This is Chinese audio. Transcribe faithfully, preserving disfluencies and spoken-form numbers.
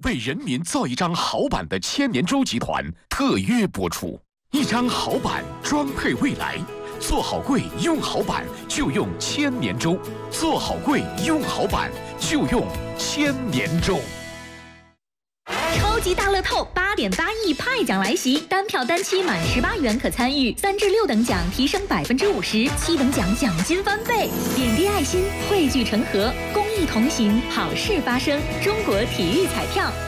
为人民造一张好板的千年舟集团特约播出。一张好板装配未来，做好柜用好板就用千年舟，做好柜用好板就用千年舟。 超级大乐透八点八亿派奖来袭，单票单期满十八元可参与，三至六等奖提升百分之五十，七等奖奖金翻倍。点滴爱心，汇聚成河，公益同行，好事发生。中国体育彩票。